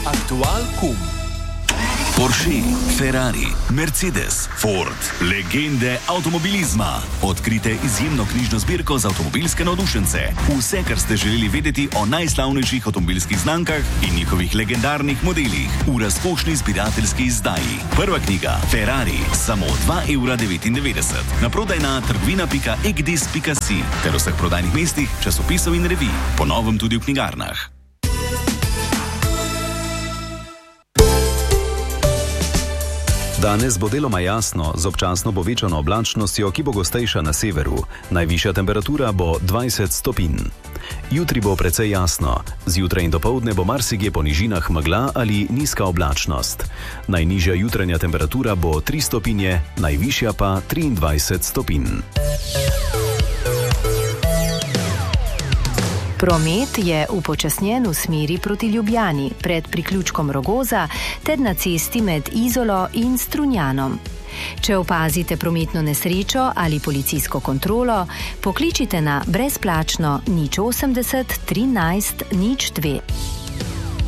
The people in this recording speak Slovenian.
Aktualkum. Porsche, Ferrari, Mercedes, Ford, legende avtomobilizma. Odkrite izjemno knjižno zbirko za avtomobilske navdušence. Vse, kar ste želeli vedeti o najslavnejših avtomobilskih znamkah in njihovih legendarnih modelih v razkošni zbirateljski izdaji. Prva knjiga Ferrari, samo 2,99 €. Naprodaj na trgovina.egdis.si ter vseh prodajnih mestih, časopisov in revij. Po novem tudi v knjigarnah. Danes bo deloma jasno, z občasno povečano oblačnostjo, ki bo gostejša na severu. Najvišja temperatura bo 20 stopinj. Jutri bo precej jasno. Zjutraj in dopoldne bo marsikje po nižinah megla ali nizka oblačnost. Najnižja jutranja temperatura bo 3 stopinje, najvišja pa 23 stopinj. Promet je upočasnjen v smeri proti Ljubljani, pred priključkom Rogoza ter na cesti med Izolo in Strunjanom. Če opazite prometno nesrečo ali policijsko kontrolo, pokličite na brezplačno 080 13 02.